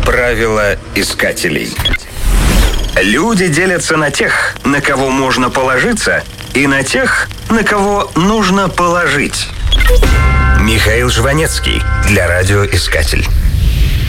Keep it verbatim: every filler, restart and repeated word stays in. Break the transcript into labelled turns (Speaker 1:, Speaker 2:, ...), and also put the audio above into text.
Speaker 1: Правила искателей. Люди делятся на тех, на кого можно положиться, и на тех, на кого нужно положить. Михаил Жванецкий для «Радиоискатель».